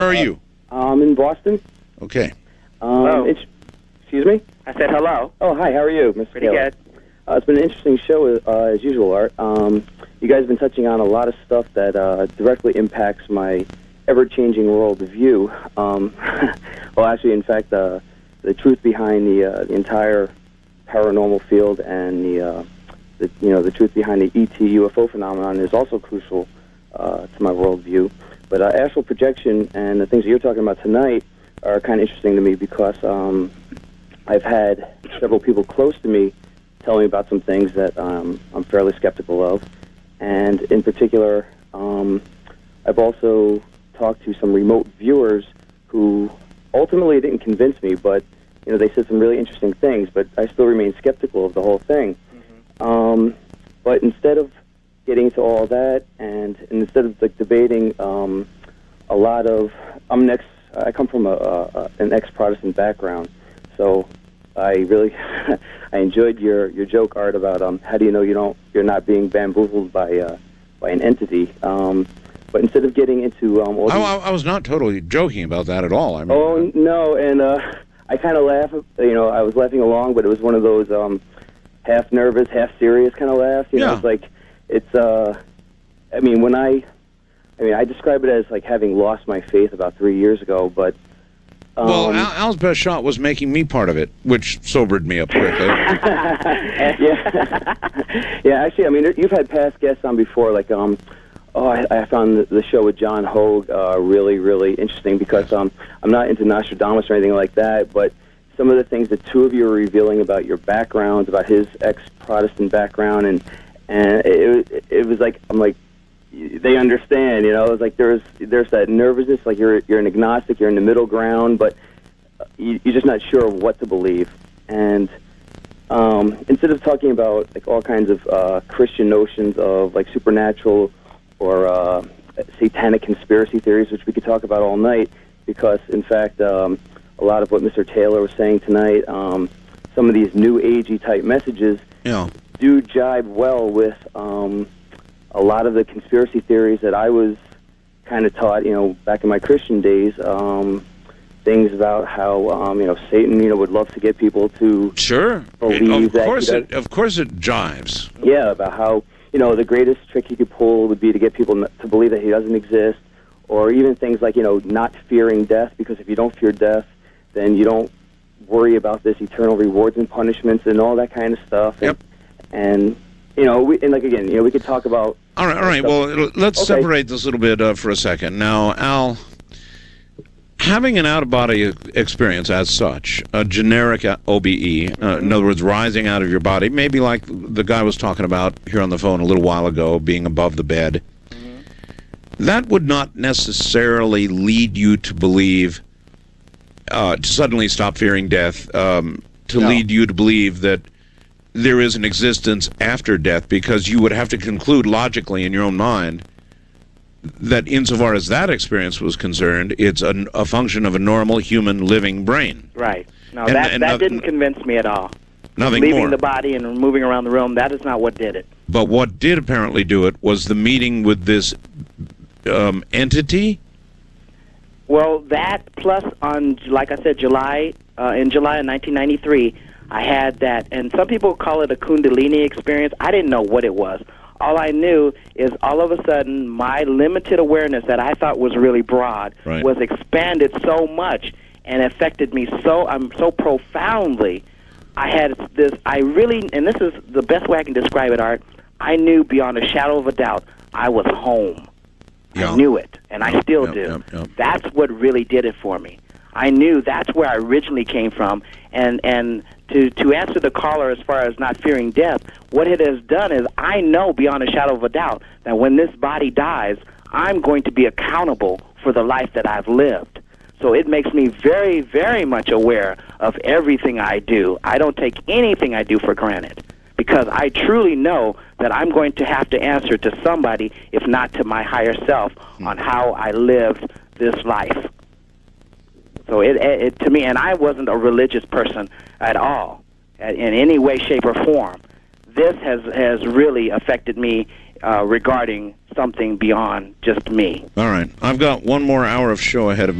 Where are you? I'm in Boston. Okay. Hello. Excuse me? I said hello. Oh, hi. How are you, Mr. Pretty Taylor? good. It's been an interesting show, as usual, Art. You guys have been touching on a lot of stuff that directly impacts my ever-changing worldview. Well, actually, in fact, the truth behind the entire paranormal field and the truth behind the ET UFO phenomenon is also crucial to my worldview. But astral projection and the things that you're talking about tonight are kind of interesting to me because I've had several people close to me tell me about some things that I'm fairly skeptical of. And in particular, I've also talked to some remote viewers who ultimately didn't convince me, but they said some really interesting things, but I still remain skeptical of the whole thing. Mm-hmm. But instead of getting into all that, and instead of debating a lot of, I come from an ex-Protestant background, so I really I enjoyed your joke, Art, about how do you know you're not being bamboozled by an entity. But instead of getting into I was not totally joking about that at all. I mean, no, and I kind of laugh. I was laughing along, but it was one of those half nervous, half serious kind of laughs. It's like I describe it as like having lost my faith about 3 years ago, but. Well, Al's best shot was making me part of it, which sobered me up quickly. Yeah. Actually, you've had past guests on before, like I found the show with John Hogue really, really interesting because I'm not into Nostradamus or anything like that, but some of the things the two of you are revealing about your backgrounds, about his ex-Protestant background, and it was like I'm like. They understand, It's like there's that nervousness, like you're an agnostic, you're in the middle ground, but you're just not sure of what to believe. And instead of talking about like all kinds of Christian notions of like supernatural or satanic conspiracy theories, which we could talk about all night, because in fact a lot of what Mr. Taylor was saying tonight, some of these new agey type messages do jibe well with. A lot of the conspiracy theories that I was kind of taught, back in my Christian days, things about how, Satan, would love to get people to believe that. Of course it jives. Yeah, about how, the greatest trick he could pull would be to get people to believe that he doesn't exist, or even things like, not fearing death, because if you don't fear death, then you don't worry about this eternal rewards and punishments and all that kind of stuff. Yep. And we could talk about... All right. Well, let's separate this a little bit for a second. Now, Al, having an out-of-body experience as such, a generic OBE, in other words, rising out of your body, maybe like the guy was talking about here on the phone a little while ago, being above the bed, that would not necessarily lead you to believe, to suddenly stop fearing death, lead you to believe that there is an existence after death, because you would have to conclude logically in your own mind that insofar as that experience was concerned, it's a function of a normal human living brain. Right. No, that didn't convince me at all. Nothing Leaving more. the body and moving around the room, that is not what did it. But what did apparently do it was the meeting with this entity? Well, that plus on, like I said, in July of 1993, I had that, and some people call it a Kundalini experience. I didn't know what it was. All I knew is all of a sudden my limited awareness that I thought was really broad was expanded so much and affected me so profoundly. I had this, and this is the best way I can describe it, Art, I knew beyond a shadow of a doubt I was home. I knew it, and I still do. That's what really did it for me. I knew that's where I originally came from, and to answer the caller as far as not fearing death, what it has done is I know beyond a shadow of a doubt that when this body dies, I'm going to be accountable for the life that I've lived. So it makes me very, very much aware of everything I do. I don't take anything I do for granted, because I truly know that I'm going to have to answer to somebody, if not to my higher self, on how I lived this life. So it to me, and I wasn't a religious person at all, in any way, shape, or form. This has really affected me regarding something beyond just me. All right. I've got one more hour of show ahead of me.